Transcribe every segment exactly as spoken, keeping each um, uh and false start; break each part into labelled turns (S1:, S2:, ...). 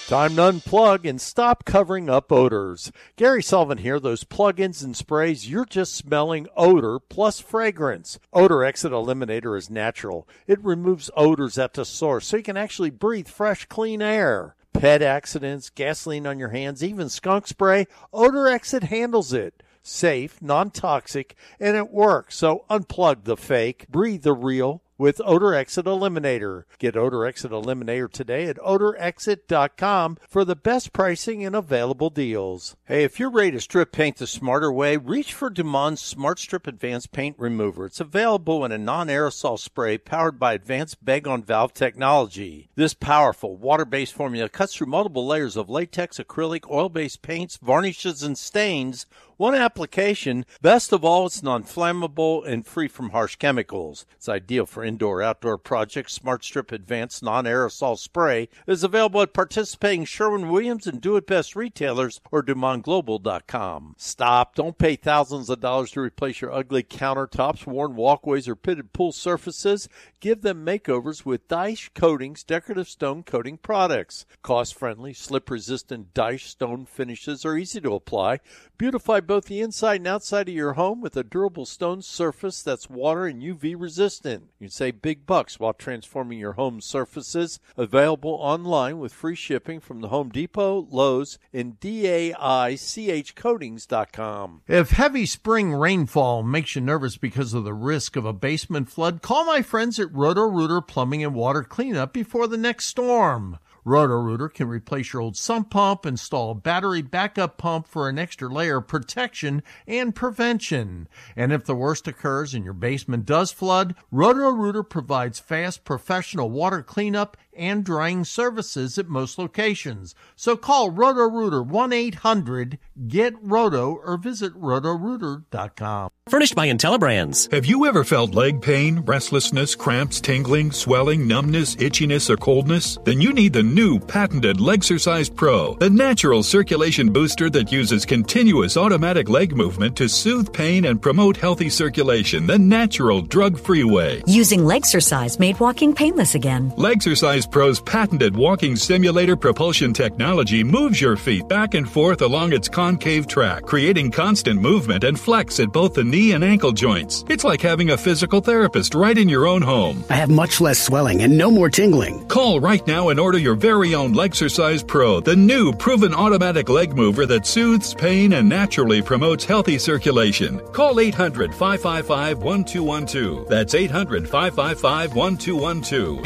S1: Time to unplug and stop covering up odors. Gary Sullivan here. Those plug-ins and sprays, you're just smelling odor plus fragrance. Odor Exit Eliminator is natural. It removes odors at the source so you can actually breathe fresh, clean air. Pet accidents, gasoline on your hands, even skunk spray, Odor Exit handles it. Safe, non-toxic, and it works. So unplug the fake, breathe the real with Odor Exit Eliminator. Get Odor Exit Eliminator today at odor exit dot com for the best pricing and available deals. Hey, if you're ready to strip paint the smarter way, reach for Dumond's Smart Strip Advanced Paint Remover. It's available in a non-aerosol spray powered by advanced bag-on-valve technology. This powerful water-based formula cuts through multiple layers of latex, acrylic, oil-based paints, varnishes, and stains. One application. Best of all, it's non-flammable and free from harsh chemicals. It's ideal for indoor-outdoor projects. Smart Strip Advanced Non-Aerosol Spray is available at participating Sherwin-Williams and Do-It-Best retailers or Dumond Global dot com. Stop. Don't pay thousands of dollars to replace your ugly countertops, worn walkways, or pitted pool surfaces. Give them makeovers with Dyche Coatings decorative stone coating products. Cost-friendly, slip-resistant Dyche stone finishes are easy to apply. Beautify both the inside and outside of your home with a durable stone surface that's water and U V resistant. You can save big bucks while transforming your home surfaces. Available online with free shipping from the Home Depot, Lowe's, and D A I C H coatings dot com. If heavy spring rainfall makes you nervous because of the risk of a basement flood, call my friends at Roto-Rooter Plumbing and Water Cleanup before the next storm. Roto-Rooter can replace your old sump pump, install a battery backup pump for an extra layer of protection and prevention. And if the worst occurs and your basement does flood, Roto-Rooter provides fast professional water cleanup and drying services at most locations. So call Roto-Rooter one eight hundred get roto or visit roto rooter dot com.
S2: Furnished by IntelliBrands.
S3: Have you ever felt leg pain, restlessness, cramps, tingling, swelling, numbness, itchiness, or coldness? Then you need the new patented Legsercise Pro, the natural circulation booster that uses continuous automatic leg movement to soothe pain and promote healthy circulation the natural drug-free way.
S4: Using Legsercise made walking painless again.
S3: Legsercise Pro's patented walking simulator propulsion technology moves your feet back and forth along its concave track, creating constant movement and flex at both the knee and ankle joints. It's like having a physical therapist right in your own home.
S5: I have much less swelling and no more tingling.
S3: Call right now and order your very own Legsercise Pro, the new proven automatic leg mover that soothes pain and naturally promotes healthy circulation. Call eight hundred, five five five, one two one two. That's eight hundred, five five five, one two one two.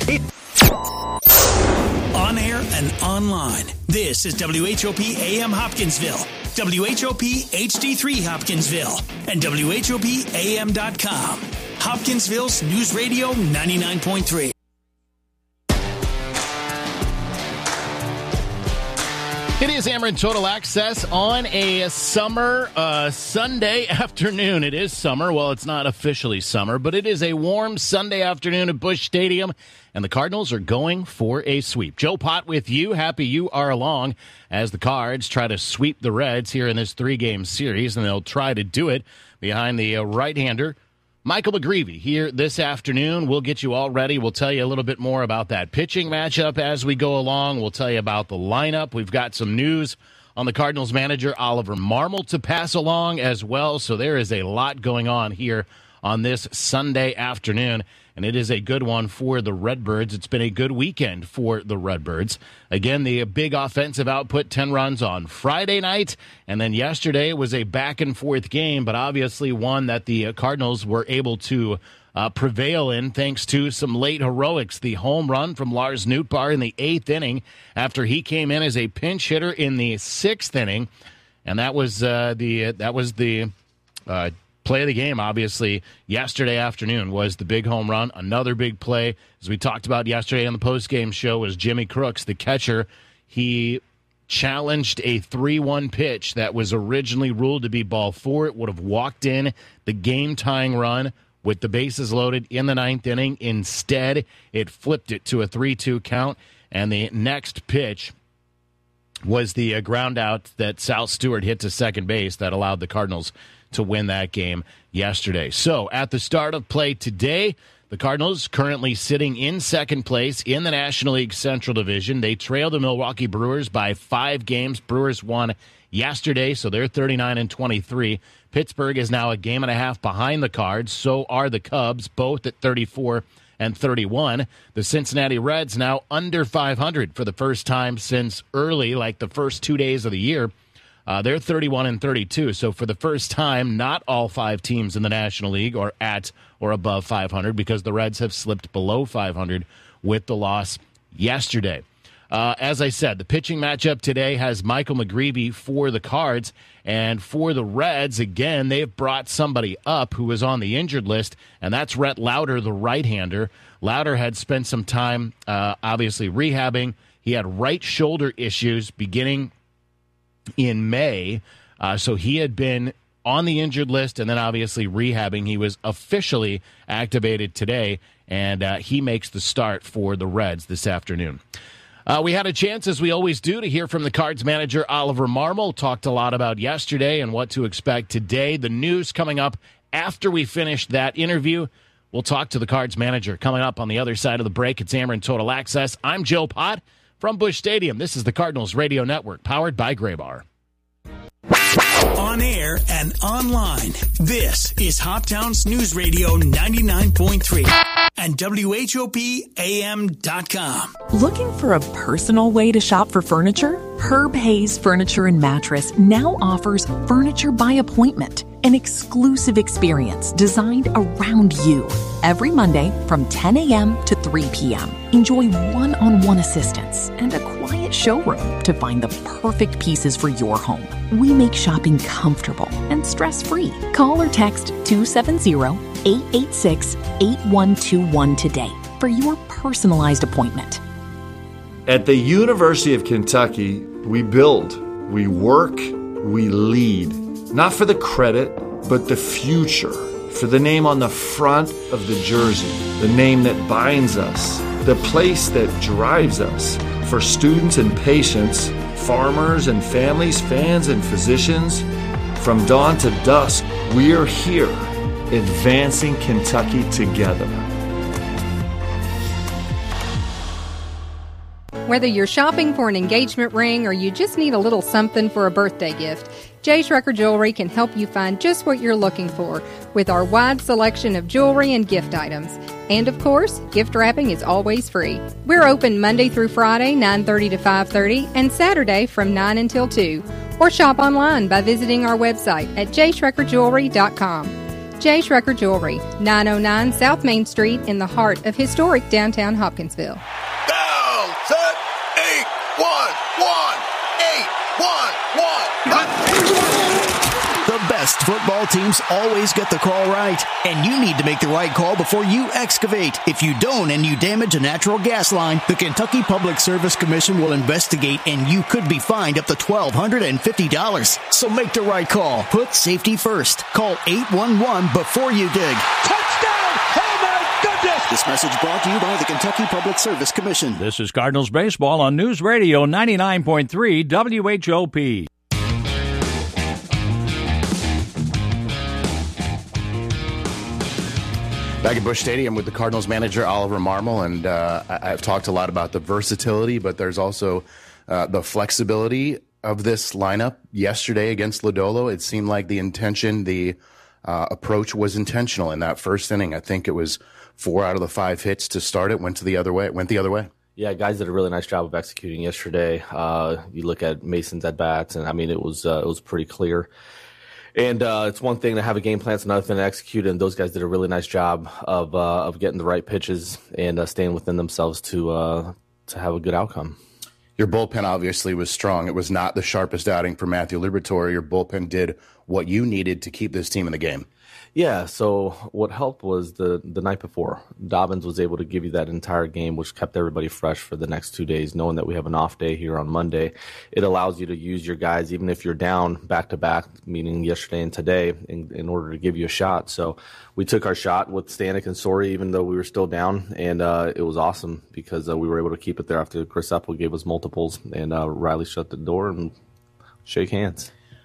S6: On air and online. This is W H O P A M Hopkinsville, W H O P H D three Hopkinsville, and W H O P A M dot com. Hopkinsville's News Radio ninety-nine point three.
S7: It is Ameren Total Access on a summer uh, Sunday afternoon. It is summer. Well, it's not officially summer, but it is a warm Sunday afternoon at Busch Stadium, and the Cardinals are going for a sweep. Joe Pott with you. Happy you are along as the Cards try to sweep the Reds here in this three-game series, and they'll try to do it behind the uh, right-hander, Michael McGreevy, here this afternoon. We'll get you all ready. We'll tell you a little bit more about that pitching matchup as we go along. We'll tell you about the lineup. We've got some news on the Cardinals manager, Oliver Marmol, to pass along as well. So there is a lot going on here on this Sunday afternoon, and it is a good one for the Redbirds. It's been a good weekend for the Redbirds. Again, the big offensive output, ten runs on Friday night, and then yesterday was a back-and-forth game, but obviously one that the Cardinals were able to uh, prevail in thanks to some late heroics. The home run from Lars Nootbaar in the eighth inning after he came in as a pinch hitter in the sixth inning, and that was uh, the that was the uh, play of the game, obviously. Yesterday afternoon was the big home run. Another big play, as we talked about yesterday on the postgame show, was Jimmy Crooks, the catcher. He challenged a three one pitch that was originally ruled to be ball four. It would have walked in the game-tying run with the bases loaded in the ninth inning. Instead, it flipped it to a three two count, and the next pitch was the uh, ground out that Sal Stewart hit to second base that allowed the Cardinals to win that game yesterday. So at the start of play today, The Cardinals currently sitting in second place in the National League Central Division. They trail the Milwaukee Brewers by five games. Brewers won yesterday, so they're thirty-nine and twenty-three. Pittsburgh is now a game and a half behind the Cards. So are the Cubs, both at thirty-four and thirty-one. The Cincinnati Reds now under five hundred for the first time since early, like the first two days of the year. Uh, they're thirty-one and thirty-two. So for the first time, not all five teams in the National League are at or above five hundred because the Reds have slipped below five hundred with the loss yesterday. Uh, as I said, the pitching matchup today has Michael McGreevy for the Cards. And for the Reds, again, they've brought somebody up who was on the injured list, and that's Rhett Lauder, the right-hander. Lauder had spent some time, uh, obviously, rehabbing. He had right shoulder issues beginning in May, uh, so he had been on the injured list and then obviously rehabbing. He was officially activated today, and uh, he makes the start for the Reds this afternoon. Uh, we had a chance, as we always do, to hear from the Cards manager, Oliver Marmol. Talked a lot about yesterday and what to expect today. The news coming up after we finish that interview. We'll talk to the Cards manager coming up on the other side of the break. It's Ameren Total Access. I'm Joe Pott from Busch Stadium. This is the Cardinals Radio Network, powered by Graybar.
S6: On air and online, this is Hoptown's News Radio ninety-nine point three and W H O P A M dot com.
S2: Looking for a personal way to shop for furniture? Herb Hayes Furniture and Mattress now offers Furniture by Appointment, an exclusive experience designed around you. Every Monday from ten a.m. to three p.m. Enjoy one-on-one assistance and a quiet showroom to find the perfect pieces for your home. We make shopping comfortable and stress-free. Call or text two seven zero, eight eight six, eight one two one today for your personalized appointment.
S8: At the University of Kentucky, we build, we work, we lead. Not for the credit, but the future. For the name on the front of the jersey, the name that binds us, the place that drives us. For students and patients, farmers and families, fans and physicians, from dawn to dusk, we're here, advancing Kentucky together.
S9: Whether you're shopping for an engagement ring or you just need a little something for a birthday gift, J. Schrecker Jewelry can help you find just what you're looking for with our wide selection of jewelry and gift items. And of course, gift wrapping is always free. We're open Monday through Friday, nine thirty to five thirty, and Saturday from nine until two. Or shop online by visiting our website at j schrecker jewelry dot com. J. Schrecker Jewelry, nine oh nine South Main Street in the heart of historic downtown Hopkinsville.
S10: Down, set, eight, one, one, eight, one, one.
S11: The best football teams always get the call right, and you need to make the right call before you excavate. If you don't and you damage a natural gas line, the Kentucky Public Service Commission will investigate, and you could be fined up to twelve hundred fifty dollars. So make the right call. Put safety first. Call eight one one before you dig.
S10: Touchdown! Oh my goodness!
S11: This message brought to you by the Kentucky Public Service Commission.
S12: This is Cardinals Baseball on News Radio ninety-nine point three W H O P.
S13: Back at Busch Stadium with the Cardinals manager, Oliver Marmol, and uh, I- I've talked a lot about the versatility, but there's also uh, the flexibility of this lineup. Yesterday against Lodolo, it seemed like the intention, the uh, approach was intentional in that first inning. I think it was four out of the five hits to start it went to the other way. It went the other way.
S14: Yeah, guys did a really nice job of executing yesterday. Uh, you look at Mason's at bats, and I mean, it was uh, it was pretty clear. And uh, it's one thing to have a game plan, it's another thing to execute, and those guys did a really nice job of uh, of getting the right pitches and uh, staying within themselves to uh, to have a good outcome.
S13: Your bullpen obviously was strong. It was not the sharpest outing for Matthew Liberatore. Your bullpen did what you needed to keep this team in the game.
S14: Yeah, so what helped was the, the night before. Dobbins was able to give you that entire game, which kept everybody fresh for the next two days, knowing that we have an off day here on Monday. It allows you to use your guys, even if you're down back-to-back, meaning yesterday and today, in, in order to give you a shot. So we took our shot with Stanek and Sori, even though we were still down, and uh, it was awesome because uh, we were able to keep it there after Chris Apple gave us multiples, and uh, Riley shut the door and shake hands.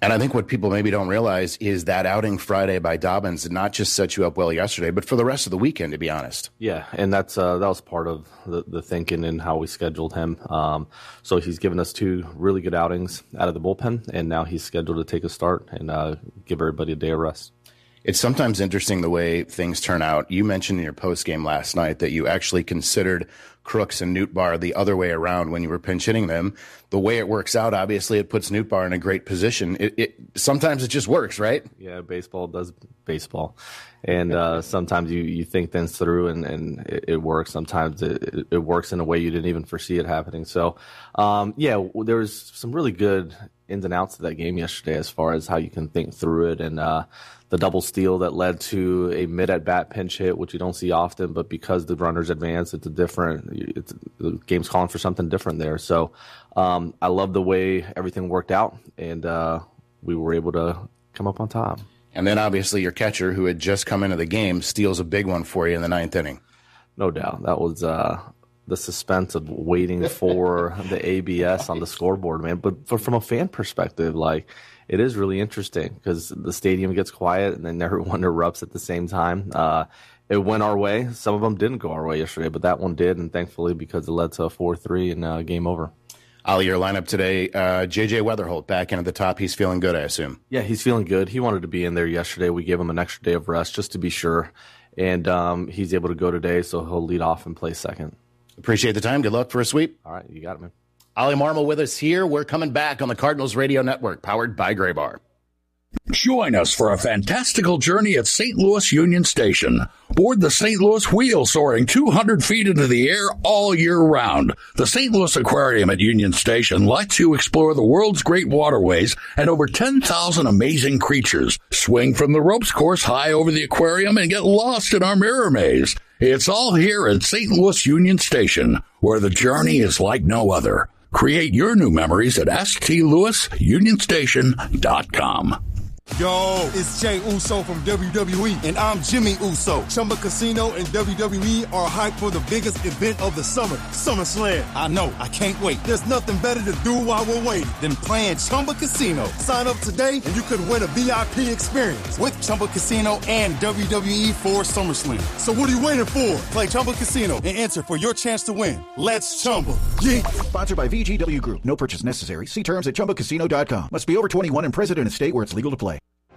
S13: And I think what people maybe don't realize is that outing Friday by Dobbins did not just set you up well yesterday, but for the rest of the weekend, to be honest.
S14: Yeah, and that's uh, that was part of the, the thinking and how we scheduled him. Um, so he's given us two really good outings out of the bullpen, and now he's scheduled to take a start and uh, give everybody a day of rest.
S13: It's sometimes interesting the way things turn out. You mentioned in your postgame last night that you actually considered Crooks and Nootbaar the other way around when you were pinch hitting them. The way it works out, obviously, it puts Nootbaar in a great position. It, it sometimes it just works, right?
S14: Yeah, baseball does baseball, and uh, sometimes you, you think things through and, and it, it works. Sometimes it, it works in a way you didn't even foresee it happening. So, um, yeah, there was some really good ins and outs of that game yesterday as far as how you can think through it, and uh, the double steal that led to a mid-at-bat pinch hit, which you don't see often, but because the runners advance, it's a different it's, the game's calling for something different there. So um, I love the way everything worked out, and uh, we were able to come up on top.
S13: And then obviously your catcher, who had just come into the game, steals a big one for you in the ninth inning.
S14: No doubt. That was uh, the suspense of waiting for the A B S on the scoreboard, man. But for, from a fan perspective, like, it is really interesting because the stadium gets quiet and then everyone erupts at the same time. Uh, it went our way. Some of them didn't go our way yesterday, but that one did, and thankfully because it led to a four three and uh, game over.
S13: Ali, your lineup today, uh, J J Weatherholt back in at the top. He's feeling good, I assume.
S14: Yeah, he's feeling good. He wanted to be in there yesterday. We gave him an extra day of rest just to be sure, and um, he's able to go today, so he'll lead off and play second.
S13: Appreciate the time. Good luck for a sweep.
S14: All right, you got it, man.
S13: Ali Marmol with us here. We're coming back on the Cardinals Radio Network, powered by Graybar.
S15: Join us for a fantastical journey at Saint Louis Union Station. Board the Saint Louis Wheel, soaring two hundred feet into the air all year round. The Saint Louis Aquarium at Union Station lets you explore the world's great waterways and over ten thousand amazing creatures. Swing from the ropes course high over the aquarium and get lost in our mirror maze. It's all here at Saint Louis Union Station, where the journey is like no other. Create your new memories at S T Louis Union Station dot com.
S16: Yo, it's Jay Uso from W W E, and I'm Jimmy Uso. Chumba Casino and W W E are hyped for the biggest event of the summer, SummerSlam. I know, I can't wait. There's nothing better to do while we're waiting than playing Chumba Casino. Sign up today, and you could win a V I P experience with Chumba Casino and W W E for SummerSlam. So what are you waiting for? Play Chumba Casino and enter for your chance to win. Let's Chumba. Yeah.
S17: Sponsored by V G W Group. No purchase necessary. See terms at Chumba Casino dot com. Must be over twenty-one and present in a state where it's legal to play.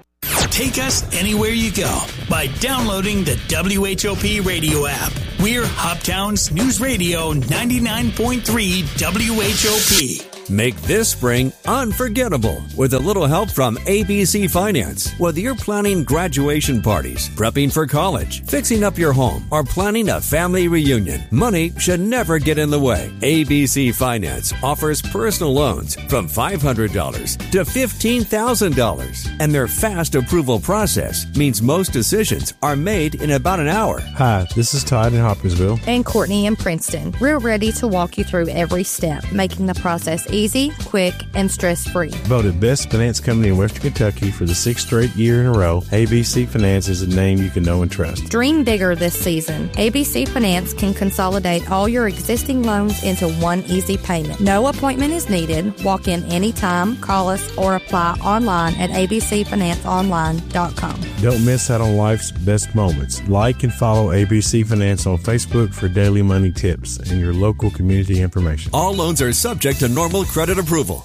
S6: Take us anywhere you go by downloading the W H O P radio app. We're Hoptown's News Radio ninety-nine point three W H O P.
S18: Make this spring unforgettable with a little help from A B C Finance. Whether you're planning graduation parties, prepping for college, fixing up your home, or planning a family reunion, money should never get in the way. A B C Finance offers personal loans from five hundred dollars to fifteen thousand dollars. And their fast approval process means most decisions are made in about an hour.
S19: Hi, this is Todd in Hopkinsville.
S20: And Courtney in Princeton. We're ready to walk you through every step, making the process easy, quick, and stress-free.
S19: Voted Best Finance Company in Western Kentucky for the sixth straight year in a row, A B C Finance is a name you can know and trust.
S20: Dream bigger this season. A B C Finance can consolidate all your existing loans into one easy payment. No appointment is needed. Walk in anytime, call us, or apply online at a b c finance online dot com.
S19: Don't miss out on life's best moments. Like and follow A B C Finance on Facebook for daily money tips and your local community information.
S18: All loans are subject to normal credit approval.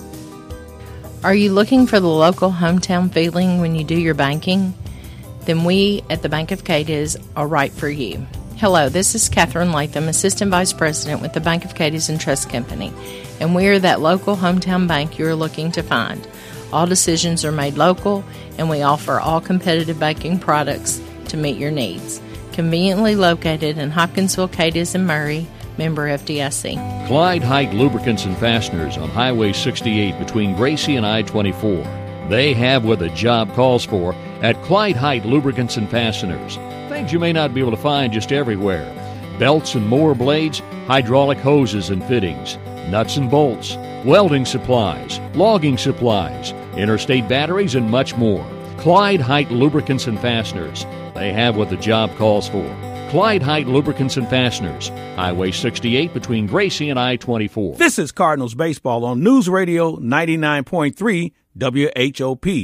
S21: Are you looking for the local hometown feeling when you do your banking? Then we at the Bank of Cadiz are right for you. Hello, this is Catherine Latham, Assistant Vice President with the Bank of Cadiz and Trust Company, and we are that local hometown bank you're looking to find. All decisions are made local, and we offer all competitive banking products to meet your needs. Conveniently located in Hopkinsville, Cadiz, and Murray, member F D I C.
S22: Clyde Height Lubricants and Fasteners on Highway sixty-eight between Gracie and I twenty-four. They have what the job calls for at Clyde Height Lubricants and Fasteners. Things you may not be able to find just everywhere. Belts and mower blades, hydraulic hoses and fittings, nuts and bolts, welding supplies, logging supplies, interstate batteries, and much more. Clyde Height Lubricants and Fasteners. They have what the job calls for. Clyde Height Lubricants and Fasteners, Highway sixty-eight between Gracie and I twenty-four.
S23: This is Cardinals Baseball on News Radio ninety-nine point three
S1: W H O P.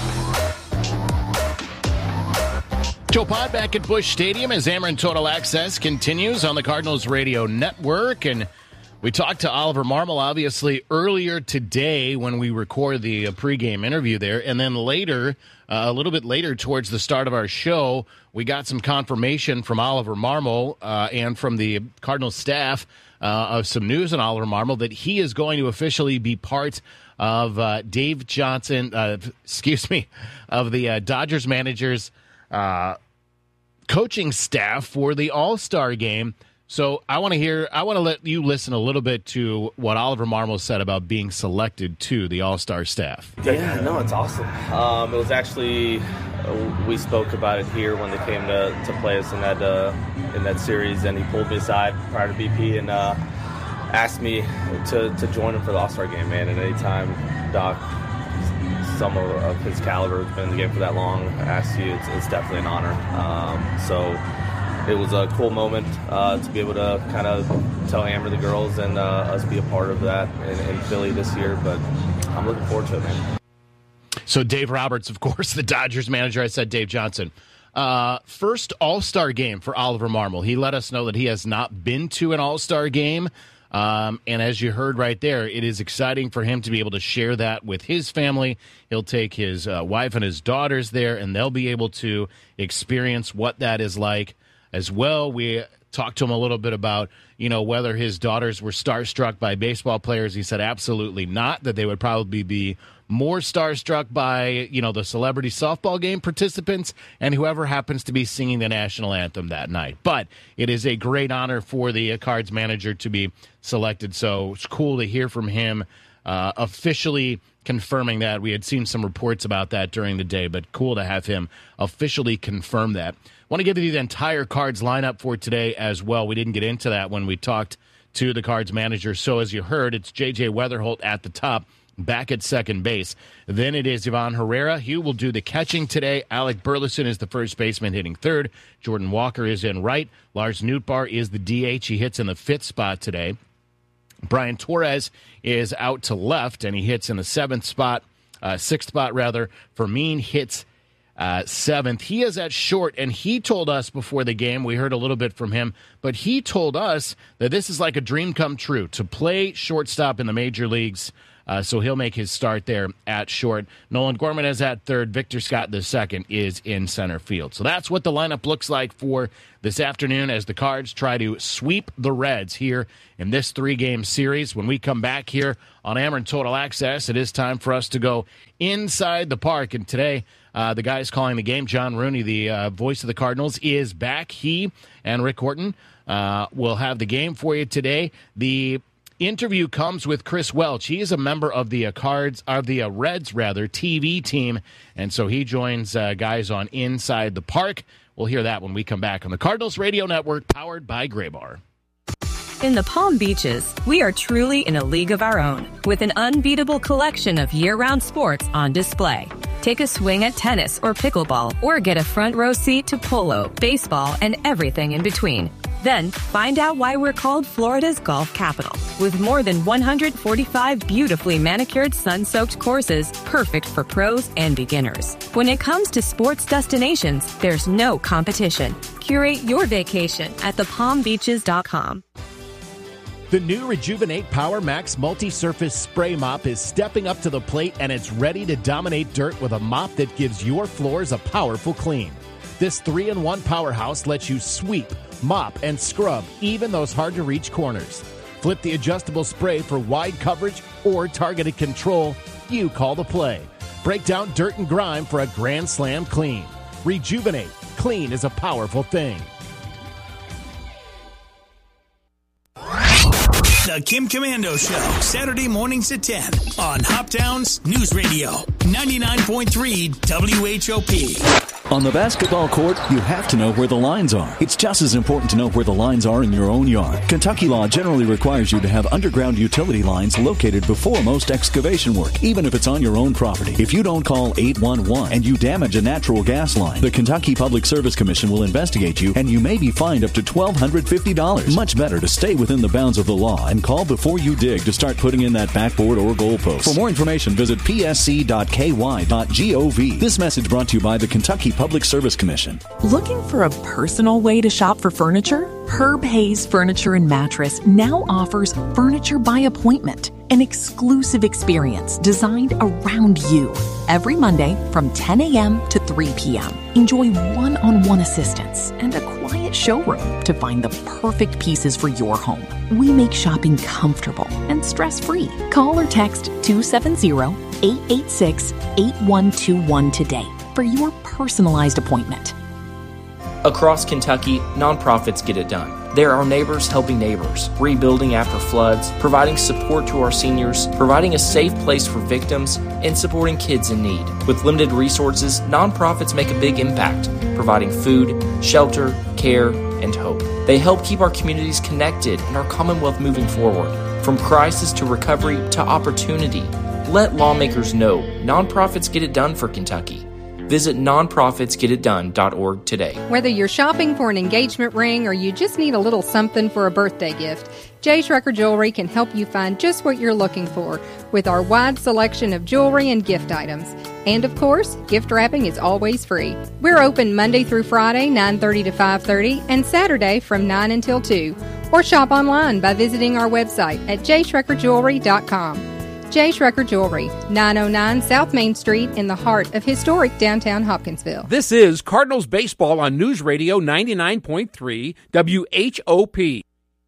S7: Joe Pod back at Busch Stadium as Ameren Total Access continues on the Cardinals Radio Network. And we talked to Oliver Marmol, obviously, earlier today when we recorded the uh, pregame interview there. And then later, uh, a little bit later towards the start of our show, we got some confirmation from Oliver Marmol uh, and from the Cardinals staff uh, of some news on Oliver Marmol that he is going to officially be part of uh, Dave Johnson, uh, excuse me, of the uh, Dodgers managers Uh, coaching staff for the All-Star game. So I want to hear, I want to let you listen a little bit to what Oliver Marmol said about being selected to the All-Star staff.
S14: Yeah, no, it's awesome. Um, it was actually, uh, we spoke about it here when they came to, to play us in that uh, in that series, and he pulled me aside prior to B P and uh, asked me to, to join him for the All-Star game, man. And anytime Doc, someone of his caliber who's been in the game for that long, asks you, it's, it's definitely an honor. Um, so it was a cool moment uh, to be able to kind of tell Amber, the girls, and uh, us be a part of that in, in Philly this year. But I'm looking forward to it, man.
S7: So Dave Roberts, of course, the Dodgers manager. I said Dave Johnson. Uh, first All-Star game for Oliver Marmol. He let us know that he has not been to an All-Star game. Um, and as you heard right there, it is exciting for him to be able to share that with his family. He'll take his uh, wife and his daughters there, and they'll be able to experience what that is like as well. We talked to him a little bit about, you know, whether his daughters were starstruck by baseball players. He said absolutely not, that they would probably be more starstruck by, you know, the celebrity softball game participants and whoever happens to be singing the national anthem that night. But it is a great honor for the Cards manager to be selected, so it's cool to hear from him uh, officially confirming that. We had seen some reports about that during the day, but cool to have him officially confirm that. I want to give you the entire Cards lineup for today as well. We didn't get into that when we talked to the Cards manager. So as you heard, it's J J Weatherholt at the top, back at second base. Then it is Ivan Herrera. He will do the catching today. Alec Burleson is the first baseman hitting third. Jordan Walker is in right. Lars Nootbaar is the D H. He hits in the fifth spot today. Brian Torres is out to left, and he hits in the seventh spot, uh, sixth spot rather. Fermin hits uh, seventh. He is at short, and he told us before the game, we heard a little bit from him, but he told us that this is like a dream come true, to play shortstop in the major leagues. Uh, so he'll make his start there at short. Nolan Gorman is at third. Victor Scott the second is in center field. So that's what the lineup looks like for this afternoon as the Cards try to sweep the Reds here in this three-game series. When we come back here on Ameren Total Access, it is time for us to go inside the park. And today, uh, the guys calling the game, John Rooney, the uh, voice of the Cardinals, is back. He and Rick Horton uh, will have the game for you today. The interview comes with Chris Welch. He is a member of the uh, Cards, of the uh, Reds rather, T V team, and so he joins uh, guys on Inside the Park. We'll hear that when we come back on the Cardinals Radio Network, powered by Graybar.
S4: In the Palm Beaches, we are truly in a league of our own, with an unbeatable collection of year-round sports on display. Take a swing at tennis or pickleball, or get a front row seat to polo, baseball, and everything in between. Then, find out why we're called Florida's golf capital, with more than one hundred forty-five beautifully manicured sun-soaked courses perfect for pros and beginners. When it comes to sports destinations, there's no competition. Curate your vacation at the palm beaches dot com.
S7: The new Rejuvenate Power Max Multi-Surface Spray Mop is stepping up to the plate, and it's ready to dominate dirt with a mop that gives your floors a powerful clean. This three in one powerhouse lets you sweep, mop, and scrub even those hard-to-reach corners. Flip the adjustable spray for wide coverage or targeted control. You call the play. Break down dirt and grime for a grand slam clean. Rejuvenate. Clean is a powerful thing.
S6: The Kim Commando Show, Saturday mornings at ten on Hoptown's News Radio, ninety-nine point three W H O P.
S1: On the basketball court, you have to know where the lines are. It's just as important to know where the lines are in your own yard. Kentucky law generally requires you to have underground utility lines located before most excavation work, even if it's on your own property. If you don't call eight one one and you damage a natural gas line, the Kentucky Public Service Commission will investigate you, and you may be fined up to one thousand two hundred fifty dollars. Much better to stay within the bounds of the law and call before you dig to start putting in that backboard or goalpost. For more information, visit p s c dot k y dot gov. This message brought to you by the Kentucky Public Service Commission.
S2: Looking for a personal way to shop for furniture? Herb Hayes Furniture and Mattress now offers Furniture by Appointment, an exclusive experience designed around you. Every Monday from ten a.m. to three p.m. Enjoy one-on-one assistance and a quiet showroom to find the perfect pieces for your home. We make shopping comfortable and stress-free. Call or text two seven zero, eight eight six, eight one two one today for your personalized appointment.
S5: Across Kentucky, nonprofits get it done. There are neighbors helping neighbors, rebuilding after floods, providing support to our seniors, providing a safe place for victims, and supporting kids in need. With limited resources, nonprofits make a big impact, providing food, shelter, care, and hope. They help keep our communities connected and our Commonwealth moving forward. From crisis to recovery to opportunity, let lawmakers know nonprofits get it done for Kentucky. Visit non profits get it done dot org today.
S9: Whether you're shopping for an engagement ring or you just need a little something for a birthday gift, J. Schrecker Jewelry can help you find just what you're looking for with our wide selection of jewelry and gift items. And of course, gift wrapping is always free. We're open Monday through Friday, nine thirty to five thirty, and Saturday from nine until two. Or shop online by visiting our website at j schrecker jewelry dot com. J. Schrecker Jewelry, nine oh nine South Main Street in the heart of historic downtown Hopkinsville.
S23: This is Cardinals Baseball on News Radio ninety-nine point three W H O P.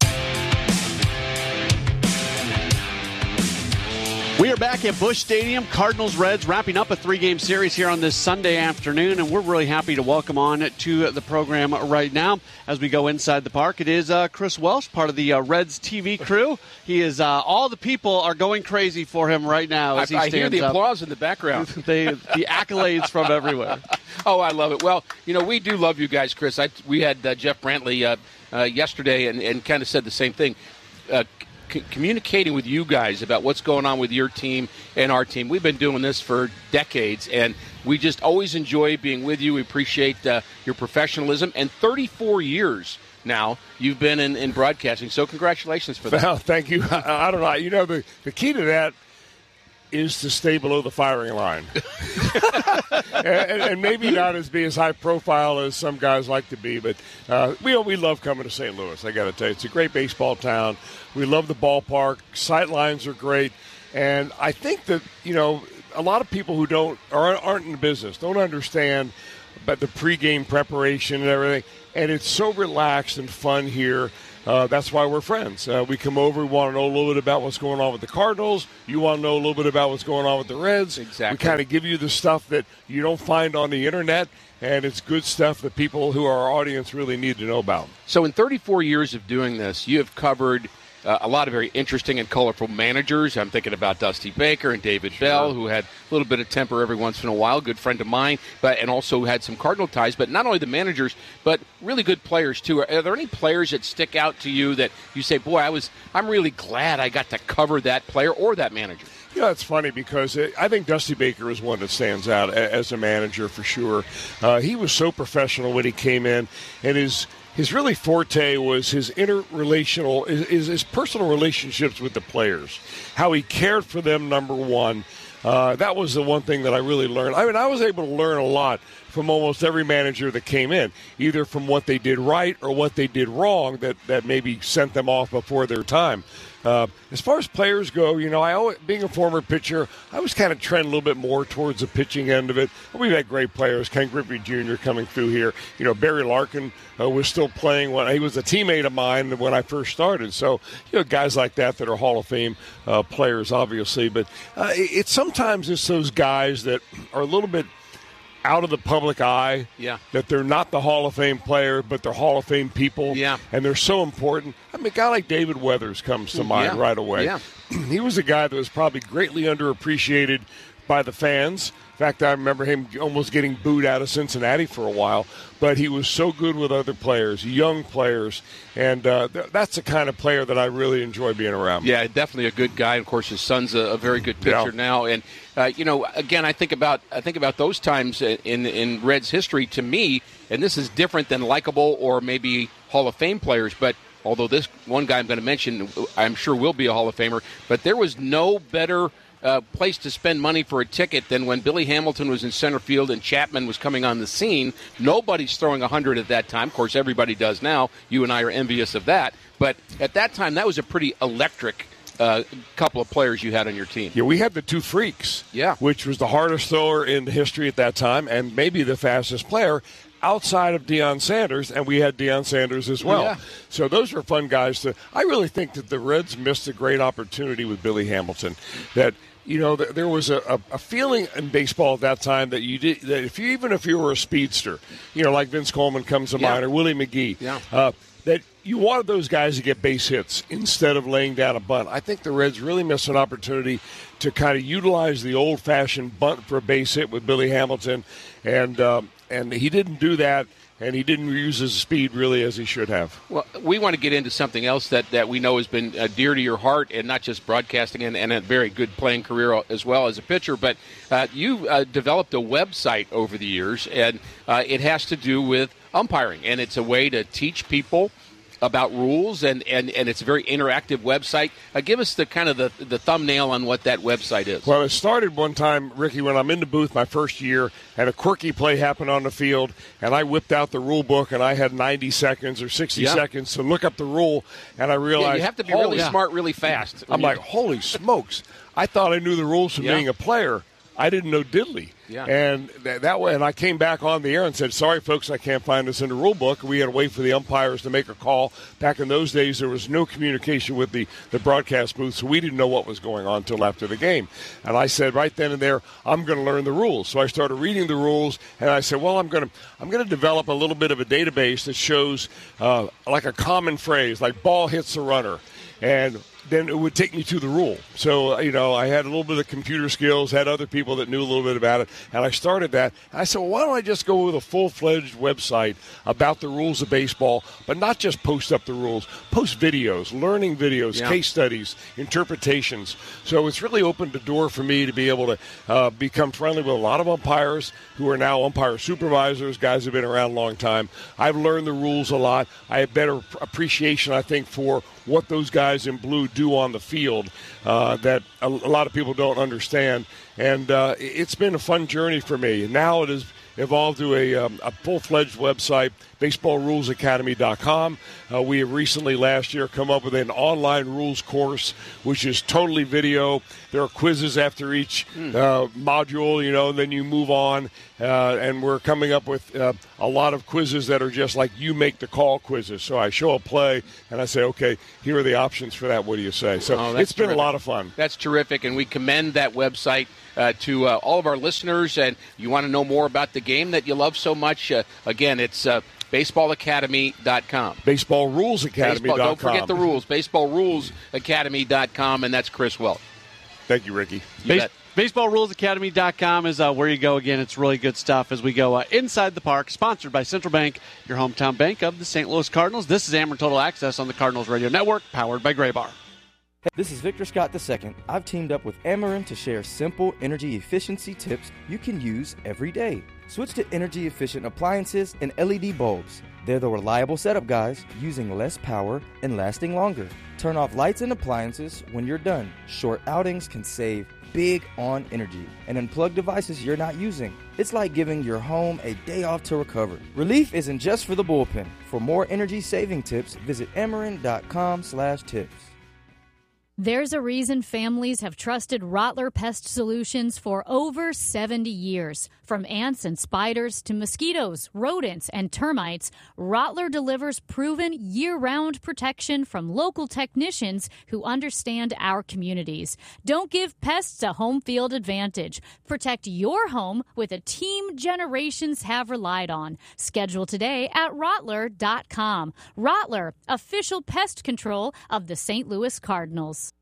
S24: We are back at Busch Stadium, Cardinals-Reds, wrapping up a three-game series here on this Sunday afternoon, and we're really happy to welcome on to the program right now as we go inside the park. It is uh, Chris Welsh, part of the uh, Reds T V crew. He is, uh, all the people are going crazy for him right now as
S25: I,
S24: he
S25: I
S24: stands
S25: hear the
S24: up.
S25: applause in the background.
S24: they, the accolades from everywhere.
S25: Oh, I love it. Well, you know, we do love you guys, Chris. I, we had uh, Jeff Brantley uh, uh, yesterday and, and kind of said the same thing. Uh, communicating with you guys about what's going on with your team and our team. We've been doing this for decades, and we just always enjoy being with you. We appreciate uh, your professionalism. And thirty-four years now you've been in, in broadcasting, so congratulations for that.
S26: Well, thank you. I, I don't know. You know, the, the key to that is to stay below the firing line. and, and maybe not as be as high profile as some guys like to be, but uh, we we love coming to Saint Louis, I got to tell you. It's a great baseball town. We love the ballpark. Sight lines are great. And I think that, you know, a lot of people who don't or aren't in the business don't understand about the pregame preparation and everything. And it's so relaxed and fun here. Uh, that's why we're friends. Uh, we come over, we want to know a little bit about what's going on with the Cardinals. You want to know a little bit about what's going on with the Reds.
S25: Exactly.
S26: We kind of give you the stuff that you don't find on the internet, and it's good stuff that people who are our audience really need to know about.
S25: So in thirty-four years of doing this, you have covered uh, a lot of very interesting and colorful managers. I'm thinking about Dusty Baker and David sure. Bell, who had a little bit of temper every once in a while, good friend of mine, but and also had some Cardinal ties. But not only the managers, but really good players too. Are, are there any players that stick out to you that you say, boy, I was I'm really glad I got to cover that player or that manager?
S26: You know, it's funny because it, I think Dusty Baker is one that stands out as a manager for sure. Uh, he was so professional when he came in, and his his really forte was his interrelational, his, his personal relationships with the players, how he cared for them, number one. Uh, that was the one thing that I really learned. I mean, I was able to learn a lot from almost every manager that came in, either from what they did right or what they did wrong that, that maybe sent them off before their time. Uh, as far as players go, you know, I always, being a former pitcher, I was kind of trend a little bit more towards the pitching end of it. We've had great players, Ken Griffey Junior coming through here. You know, Barry Larkin uh, was still playing when he was a teammate of mine when I first started. So, you know, guys like that that are Hall of Fame uh, players, obviously. But uh, it, it sometimes it's those guys that are a little bit out of the public eye,
S25: yeah.
S26: that they're not the Hall of Fame player, but they're Hall of Fame people,
S25: yeah.
S26: and they're so important. I mean, a guy like David Weathers comes to mind
S25: yeah.
S26: right away.
S25: Yeah.
S26: He was a guy that was probably greatly underappreciated by the fans. In fact, I remember him almost getting booed out of Cincinnati for a while. But he was so good with other players, young players, and uh, th- that's the kind of player that I really enjoy being around.
S25: Yeah, definitely a good guy. Of course, his son's a, a very good pitcher
S26: Yeah.
S25: now. And uh, you know, again, I think about I think about those times in in Reds history. To me, and this is different than likable or maybe Hall of Fame players, but. Although this one guy I'm going to mention, I'm sure will be a Hall of Famer, but there was no better uh, place to spend money for a ticket than when Billy Hamilton was in center field and Chapman was coming on the scene. Nobody's throwing one hundred at that time. Of course, everybody does now. You and I are envious of that. But at that time, that was a pretty electric uh, couple of players you had on your team.
S26: Yeah, we had the two freaks,
S25: yeah,
S26: which was the hardest thrower in history at that time and maybe the fastest player outside of Deion Sanders, and we had Deion Sanders as well.
S25: Yeah.
S26: So those were fun guys. To, I really think that the Reds missed a great opportunity with Billy Hamilton. That you know, th- there was a, a, a feeling in baseball at that time that you did that if you even if you were a speedster, you know, like Vince Coleman comes to
S25: Yeah.
S26: mind or Willie McGee,
S25: Yeah.
S26: uh, that you wanted those guys to get base hits instead of laying down a bunt. I think the Reds really missed an opportunity to kind of utilize the old-fashioned bunt for a base hit with Billy Hamilton, and um, and he didn't do that, and he didn't use his speed really as he should have.
S25: Well, we want to get into something else that, that we know has been uh, dear to your heart, and not just broadcasting and, and a very good playing career as well as a pitcher, but uh, you uh, developed a website over the years, and uh, it has to do with umpiring, and it's a way to teach people about rules, and, and, and it's a very interactive website. Uh, give us the kind of the, the thumbnail on what that website is.
S26: Well, it started one time, Ricky, when I'm in the booth my first year, and a quirky play happened on the field, and I whipped out the rule book, and I had ninety seconds or sixty
S25: Yeah.
S26: seconds to look up the rule, and I realized...
S25: Yeah, you have to be
S26: holy-
S25: really smart really fast.
S26: I'm like, holy smokes. I thought I knew the rules from
S25: Yeah.
S26: being a player. I didn't know diddly.
S25: Yeah.
S26: And th- that way, and I came back on the air and said, sorry, folks, I can't find this in the rule book. We had to wait for the umpires to make a call. Back in those days, there was no communication with the, the broadcast booth, so we didn't know what was going on until after the game. And I said right then and there, I'm going to learn the rules. So I started reading the rules, and I said, well, I'm going to I'm going to develop a little bit of a database that shows uh, like a common phrase, like ball hits the runner. And then it would take me to the rule. So, you know, I had a little bit of computer skills, had other people that knew a little bit about it, and I started that. And I said, well, why don't I just go with a full-fledged website about the rules of baseball, but not just post up the rules, post videos, learning videos,
S25: Yeah.
S26: case studies, interpretations. So it's really opened the door for me to be able to uh, become friendly with a lot of umpires who are now umpire supervisors, guys who have been around a long time. I've learned the rules a lot. I have better appreciation, I think, for what those guys in blue do on the field uh, that a, a lot of people don't understand. And uh, it's been a fun journey for me. Now it has evolved to a, um, a full-fledged website, baseball rules academy dot com. Uh, we have recently, last year, come up with an online rules course, which is totally video. There are quizzes after each uh, module, you know, and then you move on. Uh, and we're coming up with uh, a lot of quizzes that are just like you make the call quizzes. So I show a play, and I say, okay, here are the options for that. What do you say? So
S25: Oh, that's
S26: it's been
S25: terrific.
S26: a lot of fun.
S25: That's terrific, and we commend that website uh, to uh, all of our listeners. And you want to know more about the game that you love so much, uh, again, it's uh, baseball academy dot com.
S26: baseball rules academy dot com.
S25: Don't forget the rules, baseball rules academy dot com, and that's Chris Welch.
S26: Thank you, Ricky.
S25: You
S3: Base-
S25: bet.
S3: baseball rules academy dot com is uh, where you go. Again, it's really good stuff as we go uh, inside the park, sponsored by Central Bank, your hometown bank of the Saint Louis Cardinals. This is Ameren Total Access on the Cardinals Radio Network, powered by Graybar.
S8: This is Victor Scott the second. I've teamed up with Ameren to share simple energy efficiency tips you can use every day. Switch to energy efficient appliances and L E D bulbs. They're the reliable setup guys, using less power and lasting longer. Turn off lights and appliances when you're done. Short outings can save big on energy, and unplug devices you're not using. It's like giving your home a day off to recover. Relief isn't just for the bullpen. For more energy saving tips, visit ameren dot com slash tips.
S10: There's a reason families have trusted Rottler Pest Solutions for over seventy years. From ants and spiders to mosquitoes, rodents, and termites, Rottler delivers proven year-round protection from local technicians who understand our communities. Don't give pests a home field advantage. Protect your home with a team generations have relied on. Schedule today at rottler dot com. Rottler, official pest control of the Saint Louis Cardinals.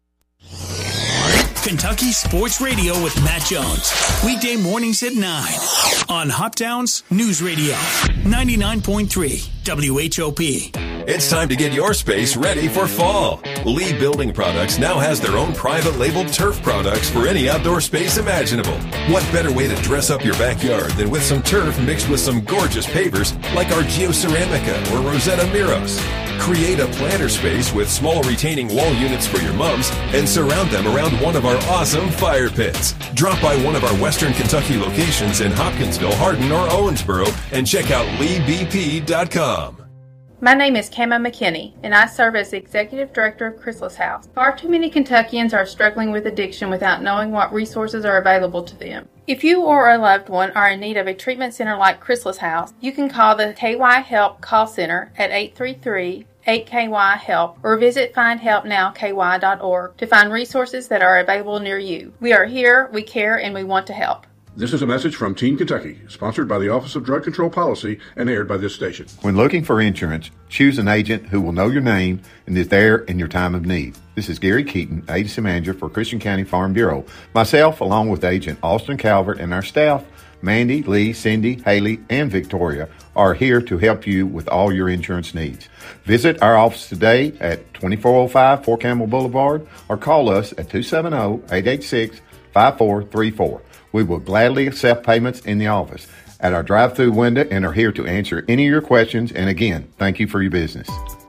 S6: Kentucky Sports Radio with Matt Jones. Weekday mornings at nine on Hoptown's News Radio, ninety-nine point three W H O P.
S11: It's time to get your space ready for fall. Lee Building Products now has their own private labeled turf products for any outdoor space imaginable. What better way to dress up your backyard than with some turf mixed with some gorgeous pavers like our Geoceramica or Rosetta Miros? Create a planter space with small retaining wall units for your mums and surround them around one of our awesome fire pits. Drop by one of our Western Kentucky locations in Hopkinsville, Hardin, or Owensboro and check out lee b p dot com.
S12: My name is Kama McKinney, and I serve as the Executive Director of Chrysalis House. Far too many Kentuckians are struggling with addiction without knowing what resources are available to them. If you or a loved one are in need of a treatment center like Chrysalis House, you can call the K Y Help call center at eight three three, eight K Y help or visit find help now k y dot org to find resources that are available near you. We are here, we care, and we want to help.
S13: This is a message from Team Kentucky, sponsored by the Office of Drug Control Policy and aired by this station.
S15: When looking for insurance, choose an agent who will know your name and is there in your time of need. This is Gary Keaton, Agency Manager for Christian County Farm Bureau. Myself, along with Agent Austin Calvert and our staff, Mandy, Lee, Cindy, Haley, and Victoria, are here to help you with all your insurance needs. Visit our office today at twenty-four oh five Fort Campbell Boulevard or call us at two seven zero, eight eight six, five four three four. We will gladly accept payments in the office at our drive-through window and are here to answer any of your questions. And again, thank you for your business.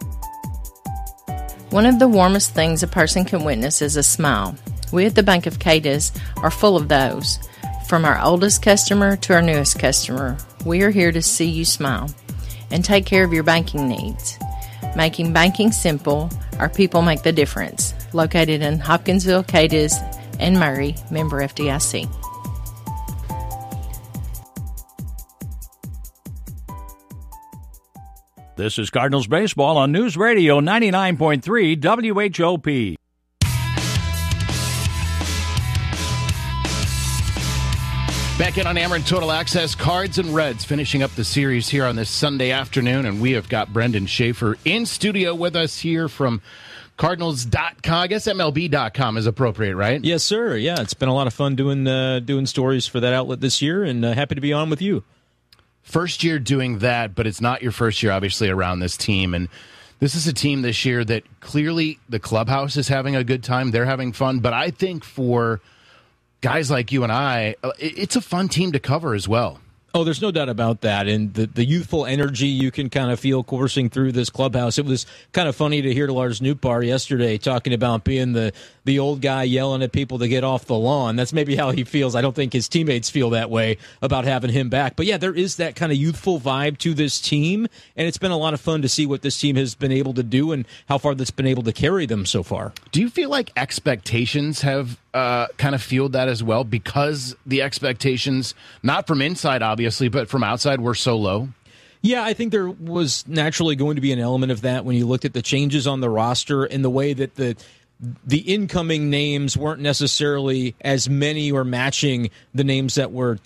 S21: One of the warmest things a person can witness is a smile. We at the Bank of Cadiz are full of those. From our oldest customer to our newest customer, we are here to see you smile and take care of your banking needs. Making banking simple, our people make the difference. Located in Hopkinsville, Cadiz, and Murray, member F D I C.
S22: This is Cardinals Baseball on News Radio ninety-nine point three W H O P.
S7: Back in on Ameren Total Access, Cards and Reds finishing up the series here on this Sunday afternoon, and we have got Brendan Schaefer in studio with us here from Cardinals dot com. I guess M L B dot com is appropriate, right?
S16: Yes, sir. Yeah, it's been a lot of fun doing uh, doing stories for that outlet this year, and uh, happy to be on with you.
S7: First year doing that, but it's not your first year, obviously, around this team. And this is a team this year that clearly the clubhouse is having a good time. They're having fun. But I think for guys like you and I, it's a fun team to cover as well.
S16: Oh, there's no doubt about that. And the, the youthful energy you can kind of feel coursing through this clubhouse. It was kind of funny to hear Lars Nootbaar yesterday talking about being the, the old guy yelling at people to get off the lawn. That's maybe how he feels. I don't think his teammates feel that way about having him back. But, yeah, there is that kind of youthful vibe to this team, and it's been a lot of fun to see what this team has been able to do and how far that's been able to carry them so far.
S7: Do you feel like expectations have uh, kind of fueled that as well, because the expectations, not from inside, obviously, but from outside, were so low?
S16: Yeah, I think there was naturally going to be an element of that when you looked at the changes on the roster and the way that the the incoming names weren't necessarily as many or matching the names that were